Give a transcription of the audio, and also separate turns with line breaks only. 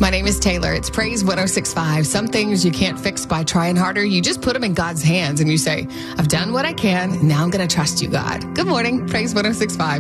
My name is Taylor. It's Praise 106.5. Some things you can't fix by trying harder. You just put them in God's hands and you say, I've done what I can. Now I'm going to trust you, God. Good morning. Praise 106.5.